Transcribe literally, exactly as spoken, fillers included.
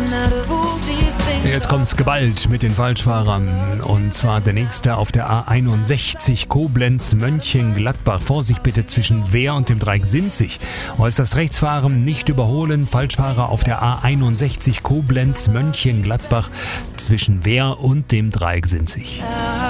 Jetzt kommt's geballt mit den Falschfahrern. Und zwar der nächste auf der A einundsechzig Koblenz-Mönchengladbach. Vorsicht bitte zwischen Wehr und dem Dreieck Sinzig. Äußerst Rechtsfahren nicht überholen. Falschfahrer auf der A einundsechzig Koblenz-Mönchengladbach zwischen Wehr und dem Dreieck Sinzig.